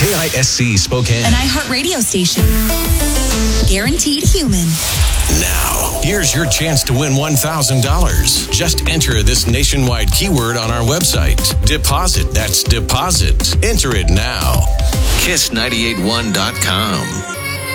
KISC Spokane. An iHeartRadio station. Guaranteed human. Now, here's your chance to win $1,000. Just enter this nationwide keyword on our website. Deposit. That's deposit. Enter it now. Kiss981.com.